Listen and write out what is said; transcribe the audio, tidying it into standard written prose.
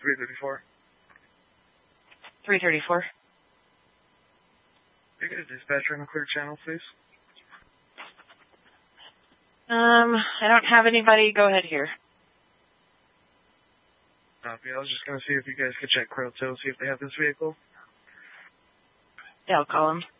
334. 334. You get a dispatcher on the clear channel, please. I don't have anybody. Go ahead here. Copy. I was just going to see if you guys could check Crow Toe, see if they have this vehicle. Yeah, I'll call them.